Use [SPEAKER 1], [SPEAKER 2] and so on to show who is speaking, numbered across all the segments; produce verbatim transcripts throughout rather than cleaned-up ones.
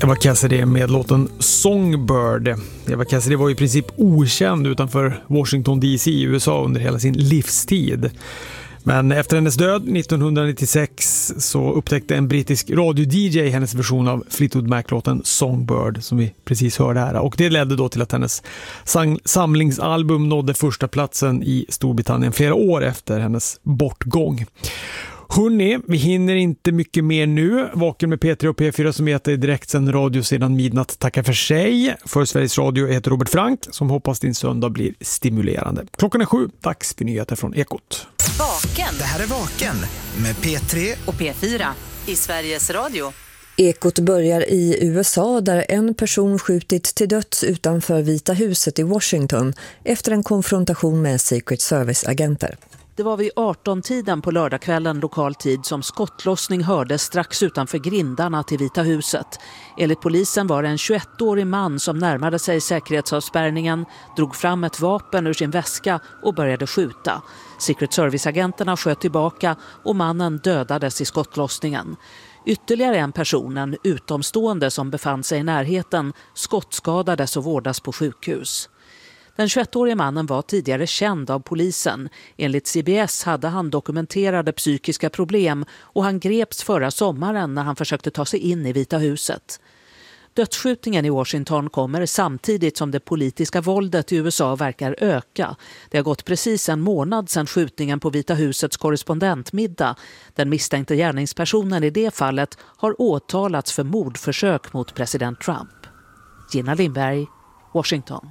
[SPEAKER 1] Eva Cassidy med låten Songbird. Eva Cassidy var i princip okänd utanför Washington D C i U S A under hela sin livstid. Men efter hennes död nittonhundranittiosex så upptäckte en brittisk radio-D J hennes version av Fleetwood Mac-låten Songbird som vi precis hörde här. Och det ledde då till att hennes samlingsalbum nådde första platsen i Storbritannien flera år efter hennes bortgång. Hörrni, vi hinner inte mycket mer nu. Vaken med P tre och P fyra som heter direkt sen radio sedan midnatt tackar för sig. För Sveriges Radio heter Robert Frank som hoppas din söndag blir stimulerande. Klockan är sju, dags för nyheter från Ekot.
[SPEAKER 2] Vaken.
[SPEAKER 3] Det här är Vaken med P tre
[SPEAKER 2] och P fyra i Sveriges Radio.
[SPEAKER 4] Ekot börjar i U S A där en person skjutit till döds utanför Vita huset i Washington efter en konfrontation med Secret Service-agenter.
[SPEAKER 5] Det var vid arton-tiden på lördagskvällen lokal tid som skottlossning hördes strax utanför grindarna till Vita huset. Enligt polisen var det en tjugoettårig man som närmade sig säkerhetsavspärrningen, drog fram ett vapen ur sin väska och började skjuta. Secret Service-agenterna sköt tillbaka och mannen dödades i skottlossningen. Ytterligare en person, en utomstående som befann sig i närheten, skottskadades och vårdas på sjukhus. Den tjugoettårige mannen var tidigare känd av polisen. Enligt C B S hade han dokumenterade psykiska problem och han greps förra sommaren när han försökte ta sig in i Vita huset. Dödsskjutningen i Washington kommer samtidigt som det politiska våldet i U S A verkar öka. Det har gått precis en månad sedan skjutningen på Vita husets korrespondentmiddag. Den misstänkte gärningspersonen i det fallet har åtalats för mordförsök mot president Trump. Gina Lindberg, Washington.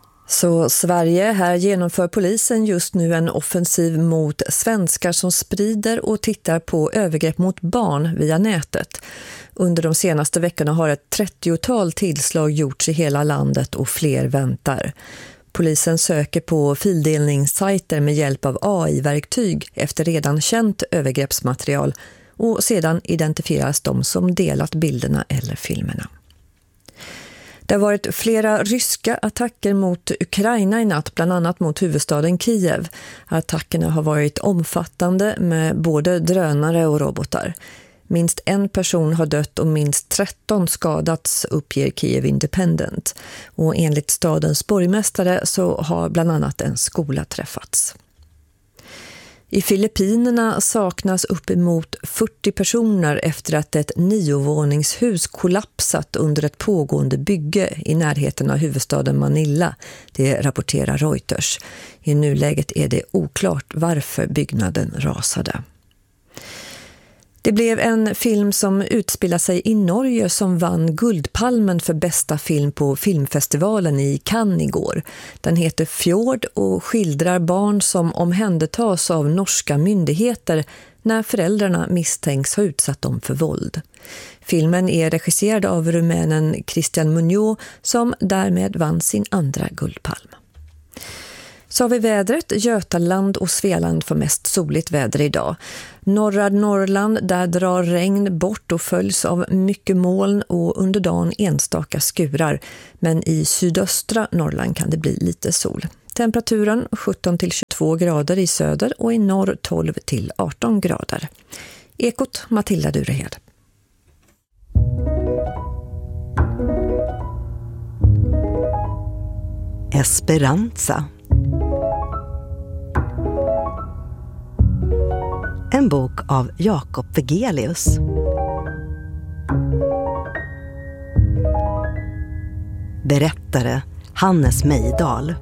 [SPEAKER 4] Så Sverige, här genomför polisen just nu en offensiv mot svenskar som sprider och tittar på övergrepp mot barn via nätet. Under de senaste veckorna har ett trettiotal tillslag gjorts i hela landet och fler väntar. Polisen söker på fildelningssajter med hjälp av A I-verktyg efter redan känt övergreppsmaterial och sedan identifieras de som delat bilderna eller filmerna. Det har varit flera ryska attacker mot Ukraina i natt, bland annat mot huvudstaden Kiev. Attackerna har varit omfattande med både drönare och robotar. Minst en person har dött och minst tretton skadats, uppger Kiev Independent. Och enligt stadens borgmästare så har bland annat en skola träffats. I Filippinerna saknas uppemot fyrtio personer efter att ett niovåningshus kollapsat under ett pågående bygge i närheten av huvudstaden Manila. Det rapporterar Reuters. I nuläget är det oklart varför byggnaden rasade. Det blev en film som utspelar sig i Norge som vann Guldpalmen för bästa film på filmfestivalen i Cannes igår. Den heter Fjord och skildrar barn som omhändertas av norska myndigheter när föräldrarna misstänks ha utsatt dem för våld. Filmen är regisserad av rumänen Christian Muñoz som därmed vann sin andra Guldpalm. Så har vi vädret. Götaland och Svealand får mest soligt väder idag. Norra Norrland, där drar regn bort och följs av mycket moln och under dagen enstaka skurar. Men i sydöstra Norrland kan det bli lite sol. Temperaturen sjutton till tjugotvå grader i söder och i norr tolv till arton grader. Ekot, Matilda Durehed.
[SPEAKER 6] Esperanza. En bok av Jakob Vegelius. Berättare Hannes Mejdal.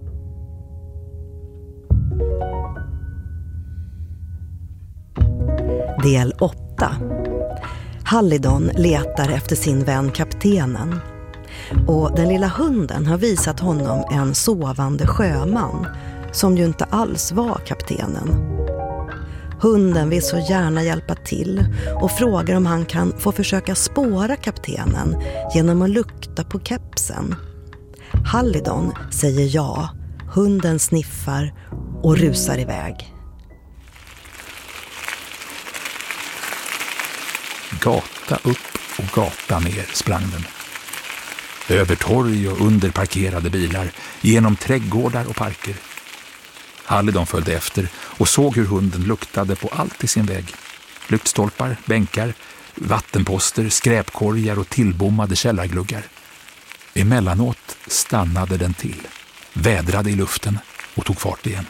[SPEAKER 6] Del åtta. Hallidon letar efter sin vän kaptenen. Och den lilla hunden har visat honom en sovande sjöman som ju inte alls var kaptenen. Hunden vill så gärna hjälpa till och frågar om han kan få försöka spåra kaptenen genom att lukta på kepsen. Hallidon säger ja, hunden sniffar och rusar iväg.
[SPEAKER 7] Gata upp och gata ner sprang den. Över torg och under parkerade bilar, genom trädgårdar och parker. Hallidon följde efter och såg hur hunden luktade på allt i sin väg. Lyktstolpar, bänkar, vattenposter, skräpkorgar och tillbommade källargluggar. Emellanåt stannade den till, vädrade i luften och tog fart igen.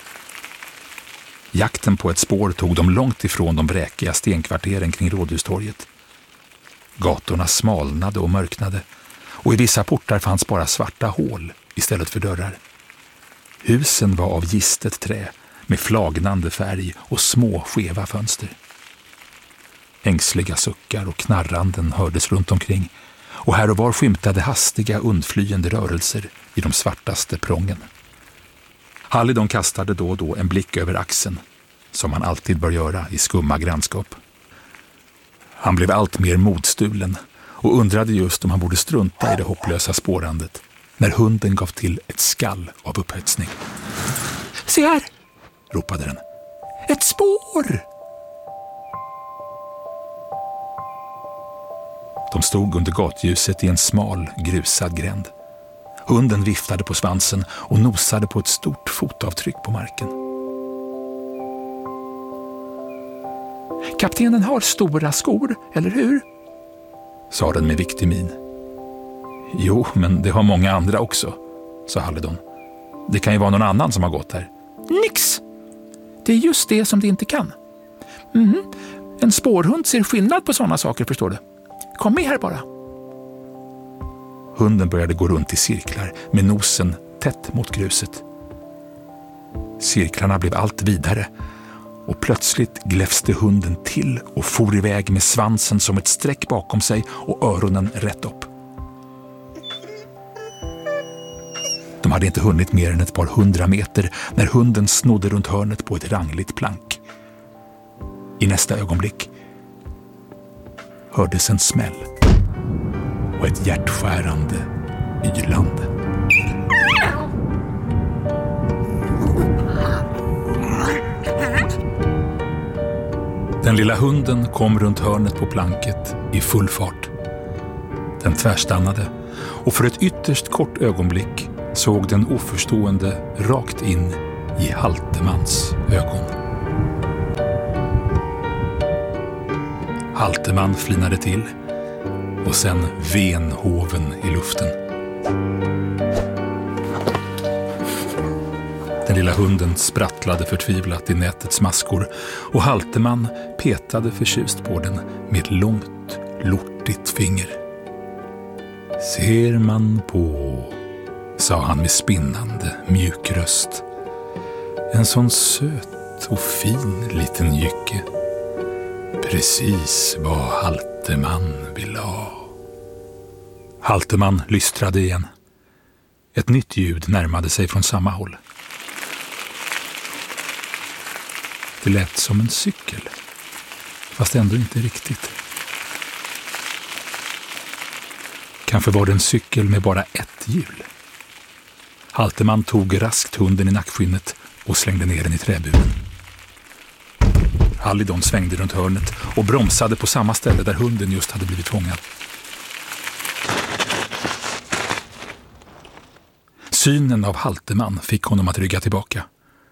[SPEAKER 7] Jakten på ett spår tog dem långt ifrån de bräkiga stenkvarteren kring Rådhustorget. Gatorna smalnade och mörknade och i vissa portar fanns bara svarta hål istället för dörrar. Husen var av gistet trä med flagnande färg och små skeva fönster. Ängsliga suckar och knarranden hördes runt omkring och här och var skymtade hastiga undflyende rörelser i de svartaste prången. Hallidon kastade då och då en blick över axeln, som han alltid bör göra i skumma grannskap. Han blev allt mer modstulen och undrade just om han borde strunta i det hopplösa spårandet när hunden gav till ett skall av upphetsning. "Se här!" ropade den. "Ett spår!" De stod under gatljuset i en smal, grusad gränd. Hunden viftade på svansen och nosade på ett stort fotavtryck på marken. "Kaptenen har stora skor, eller hur?" sa den med viktig min. "Jo, men det har många andra också", sa Hallidon. "Det kan ju vara någon annan som har gått här." "Nix! Det är just det som det inte kan. Mm. En spårhund ser skillnad på sådana saker, förstår du. Kom med här bara." Hunden började gå runt i cirklar med nosen tätt mot gruset. Cirklarna blev allt vidare och plötsligt gläfste hunden till och for iväg med svansen som ett streck bakom sig och öronen rätt upp. De hade inte hunnit mer än ett par hundra meter när hunden snodde runt hörnet på ett rangligt plank. I nästa ögonblick hördes en smäll och ett hjärtskärande ylande. Den lilla hunden kom runt hörnet på planket i full fart. Den tvärstannade och för ett ytterst kort ögonblick såg den oförstående rakt in i Haltemans ögon. Halteman flinade till och sen ven hoven i luften. Den lilla hunden sprattlade förtvivlat i nätets maskor och Halteman petade förtjust på den med ett långt, lortigt finger. "Ser man på", sa han med spinnande, mjuk röst. "En sån söt och fin liten jycke. Precis vad Halteman vill ha." Halteman lystrade igen. Ett nytt ljud närmade sig från samma håll. Det lät som en cykel, fast ändå inte riktigt. Kanske var det en cykel med bara ett hjul. Halteman tog raskt hunden i nackskinnet och slängde ner den i träburen. Hallidon svängde runt hörnet och bromsade på samma ställe där hunden just hade blivit fångad. Synen av Halteman fick honom att rygga tillbaka.